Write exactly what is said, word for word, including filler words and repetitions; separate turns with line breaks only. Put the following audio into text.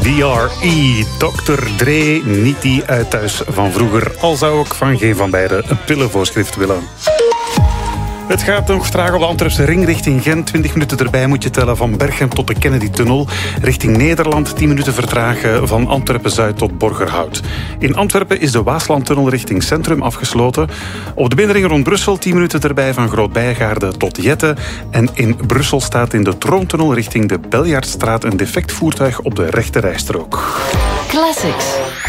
D R E. dokter Dre, niet die uit thuis van vroeger. Al zou ik van geen van beiden een pillenvoorschrift willen. Het gaat nog traag op de Antwerpse ring richting Gent. twintig minuten erbij moet je tellen van Berchem tot de Kennedy-tunnel. Richting Nederland tien minuten vertragen van Antwerpen-Zuid tot Borgerhout. In Antwerpen is de Waaslandtunnel richting Centrum afgesloten. Op de binnenring rond Brussel tien minuten erbij van Groot-Bijgaarde tot Jette. En in Brussel staat in de Troontunnel richting de Beljaardstraat een defect voertuig op de rechte rijstrook.
Classics.